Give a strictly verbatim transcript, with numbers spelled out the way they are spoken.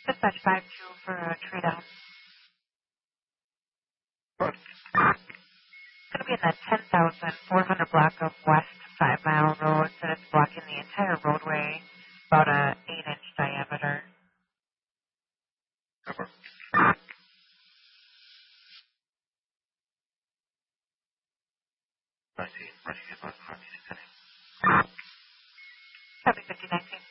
Dispatch five two for a tree down. It's going to be in the ten thousand four hundred block of West Five Mile Road, so it's blocking the entire roadway, about a eight inch diameter. Copy fifty nineteen.